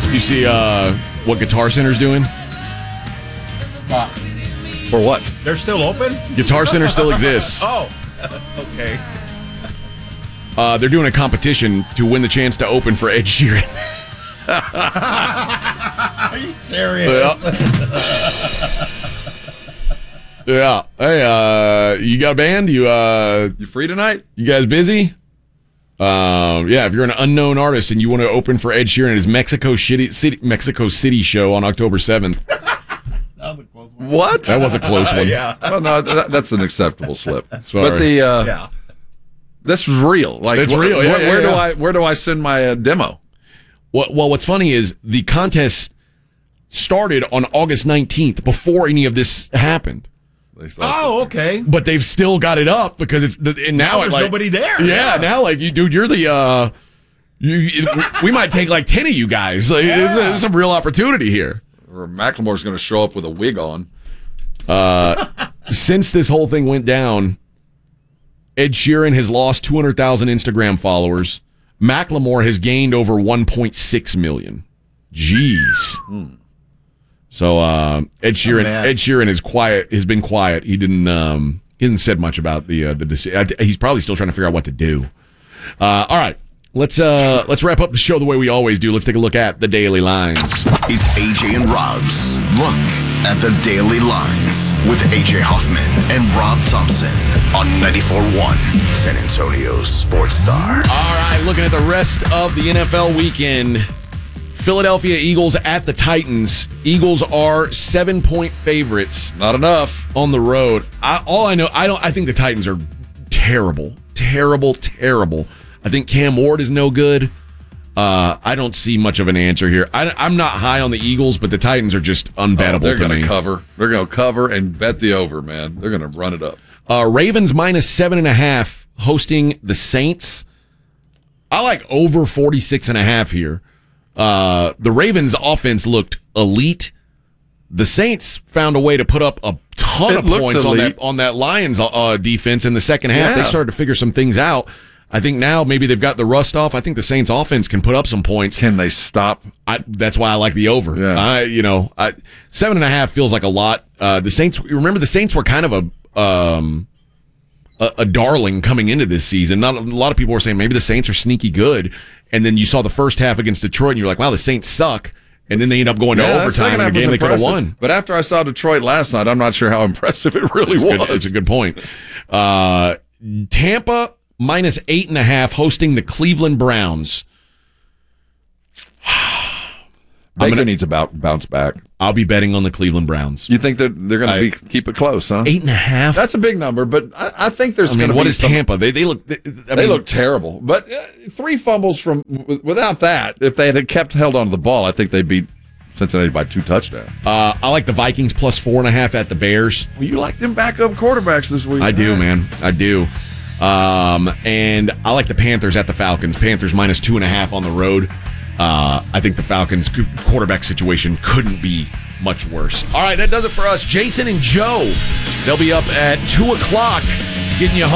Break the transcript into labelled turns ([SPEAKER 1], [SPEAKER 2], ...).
[SPEAKER 1] You see what Guitar Center's doing?
[SPEAKER 2] For what?
[SPEAKER 3] They're still open?
[SPEAKER 1] Guitar Center still exists.
[SPEAKER 3] Oh, okay.
[SPEAKER 1] They're doing a competition to win the chance to open for Ed Sheeran.
[SPEAKER 3] Are you serious?
[SPEAKER 1] Yeah. Hey, you got a band? You
[SPEAKER 2] free tonight?
[SPEAKER 1] You guys busy? Yeah, if you're an unknown artist and you want to open for Ed Sheeran at his Mexico City show on October 7th.
[SPEAKER 3] That was a close one.
[SPEAKER 2] What?
[SPEAKER 1] That was a close one.
[SPEAKER 3] Yeah.
[SPEAKER 2] Well, no, that's an acceptable slip.
[SPEAKER 1] Sorry.
[SPEAKER 2] But
[SPEAKER 3] Yeah.
[SPEAKER 2] that's real. Like,
[SPEAKER 1] It's real. Yeah,
[SPEAKER 2] where do I send my demo?
[SPEAKER 1] Well, what's funny is the contest started on August 19th before any of this happened.
[SPEAKER 3] Oh, okay.
[SPEAKER 1] But they've still got it up because it's and now
[SPEAKER 3] there's nobody there.
[SPEAKER 1] Yeah, now like you, dude, you're the we might take like 10 of you guys. Like, it's a real opportunity here.
[SPEAKER 2] Or Macklemore's going to show up with a wig on.
[SPEAKER 1] Since this whole thing went down, Ed Sheeran has lost 200,000 Instagram followers. Macklemore has gained over 1.6 million. Jeez. So Ed Sheeran is quiet. Has been quiet. He hasn't said much about the decision. He's probably still trying to figure out what to do. All right. Let's wrap up the show the way we always do. Let's take a look at the Daily Lines.
[SPEAKER 4] It's AJ and Rob's Look at the Daily Lines with AJ Hoffman and Rob Thompson on 94.1 San Antonio's Sports Star.
[SPEAKER 1] All right, looking at the rest of the NFL weekend. Philadelphia Eagles at the Titans. Eagles are 7-point favorites.
[SPEAKER 2] Not enough
[SPEAKER 1] on the road. I think the Titans are terrible. I think Cam Ward is no good. I don't see much of an answer here. I'm not high on the Eagles, but the Titans are just unbettable
[SPEAKER 2] they're
[SPEAKER 1] to me.
[SPEAKER 2] They're going to cover. They're going to cover and bet the over, man. They're going to run it up.
[SPEAKER 1] Ravens minus 7.5 hosting the Saints. I like over 46.5 here. The Ravens offense looked elite. The Saints found a way to put up a ton of points on that Lions defense in the second half.
[SPEAKER 2] Yeah.
[SPEAKER 1] They started to figure some things out. I think now maybe they've got the rust off. I think the Saints offense can put up some points.
[SPEAKER 2] Can they stop?
[SPEAKER 1] That's why I like the over.
[SPEAKER 2] Yeah.
[SPEAKER 1] 7.5 feels like a lot. The Saints were kind of a darling coming into this season. Not a lot of people were saying maybe the Saints are sneaky good, and then you saw the first half against Detroit, and you're like, wow, the Saints suck. And then they end up going to overtime in a game they could have won.
[SPEAKER 2] But after I saw Detroit last night, I'm not sure how impressive it really was.
[SPEAKER 1] It's a good point. Tampa minus 8.5 hosting the Cleveland Browns.
[SPEAKER 2] Baker needs to bounce back.
[SPEAKER 1] I'll be betting on the Cleveland Browns.
[SPEAKER 2] You think that they're going to keep it close, huh?
[SPEAKER 1] 8.5?
[SPEAKER 2] That's a big number, but I think there's going to be
[SPEAKER 1] what is Tampa? They look
[SPEAKER 2] look terrible. But 3 fumbles without that, if they had held on to the ball, I think they beat Cincinnati by 2 touchdowns.
[SPEAKER 1] I like the Vikings plus 4.5 at the Bears.
[SPEAKER 2] Well, you like them backup quarterbacks this week.
[SPEAKER 1] I do, man. I do. And I like the Panthers at the Falcons. Panthers minus 2.5 on the road. I think the Falcons' quarterback situation couldn't be much worse. All right, that does it for us. Jason and Joe, they'll be up at 2 o'clock getting you home.